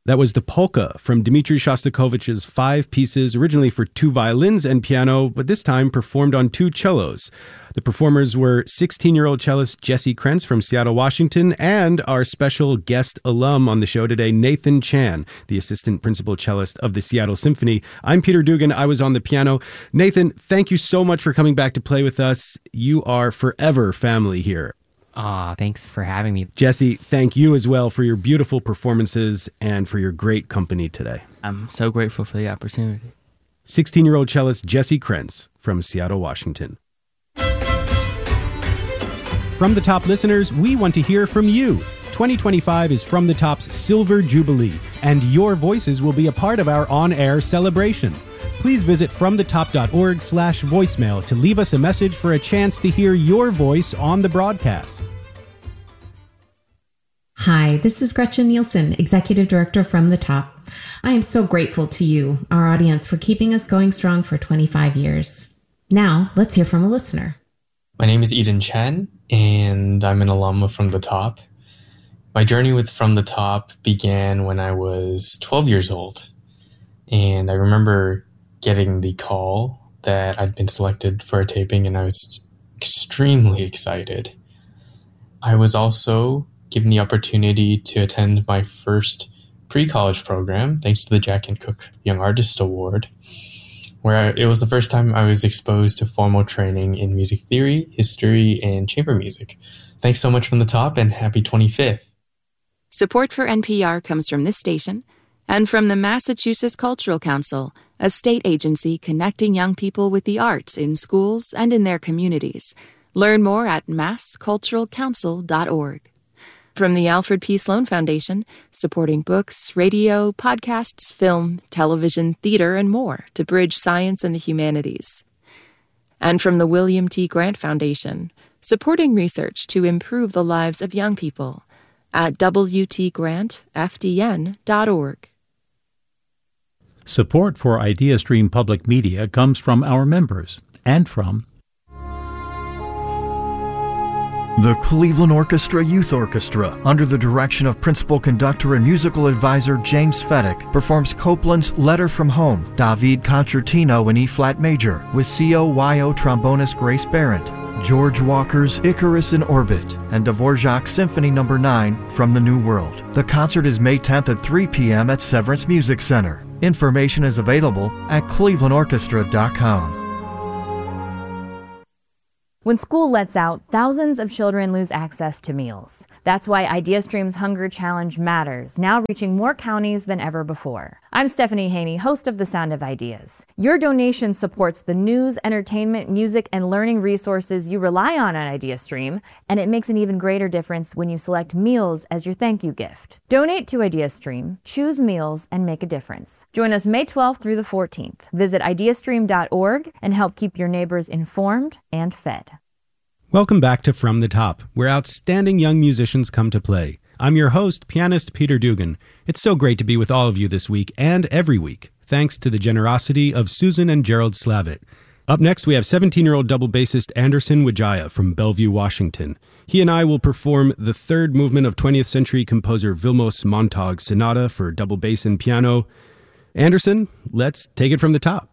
That was the Polka from Dmitri Shostakovich's 5 pieces, originally for 2 violins and piano, but this time performed on 2 cellos. The performers were 16-year-old cellist Jesse Krentz from Seattle, Washington, and our special guest alum on the show today, Nathan Chan, the assistant principal cellist of the Seattle Symphony. I'm Peter Dugan. I was on the piano. Nathan, thank you so much for coming back to play with us. You are forever family here. Thanks for having me. Jesse, thank you as well for your beautiful performances and for your great company today. I'm so grateful for the opportunity. 16-year-old cellist Jesse Krentz from Seattle, Washington. From the Top listeners, we want to hear from you. 2025 is From the Top's Silver Jubilee, and your voices will be a part of our on-air celebration. Please visit fromthetop.org/voicemail to leave us a message for a chance to hear your voice on the broadcast. Hi, this is Gretchen Nielsen, Executive Director From the Top. I am so grateful to you, our audience, for keeping us going strong for 25 years. Now, let's hear from a listener. My name is Eden Chen, and I'm an alum of From the Top. My journey with From the Top began when I was 12 years old, and I remember getting the call that I'd been selected for a taping, and I was extremely excited. I was also given the opportunity to attend my first pre-college program, thanks to the Jack and Cook Young Artist Award, where it was the first time I was exposed to formal training in music theory, history, and chamber music. Thanks so much From the Top, and happy 25th. Support for NPR comes from this station and from the Massachusetts Cultural Council, a state agency connecting young people with the arts in schools and in their communities. Learn more at massculturalcouncil.org. From the Alfred P. Sloan Foundation, supporting books, radio, podcasts, film, television, theater, and more to bridge science and the humanities. And from the William T. Grant Foundation, supporting research to improve the lives of young people at wtgrantfdn.org. Support for IdeaStream Public Media comes from our members and from the Cleveland Orchestra Youth Orchestra, under the direction of Principal Conductor and Musical Advisor James Fedek, performs Copland's Letter from Home, David Concertino in E-flat major, with COYO trombonist Grace Barrett, George Walker's Icarus in Orbit, and Dvorak's Symphony No. 9 from the New World. The concert is May 10th at 3 p.m. at Severance Music Center. Information is available at clevelandorchestra.com. When school lets out, thousands of children lose access to meals. That's why IdeaStream's Hunger Challenge matters, now reaching more counties than ever before. I'm Stephanie Haney, host of The Sound of Ideas. Your donation supports the news, entertainment, music, and learning resources you rely on IdeaStream, and it makes an even greater difference when you select meals as your thank you gift. Donate to IdeaStream, choose meals, and make a difference. Join us May 12th through the 14th. Visit ideastream.org and help keep your neighbors informed and fed. Welcome back to From the Top, where outstanding young musicians come to play. I'm your host, pianist Peter Dugan. It's so great to be with all of you this week and every week, thanks to the generosity of Susan and Gerald Slavitt. Up next, we have 17-year-old double bassist Anderson Wijaya from Bellevue, Washington. He and I will perform the third movement of 20th century composer Vilmos Montag's sonata for double bass and piano. Anderson, let's take it from the top.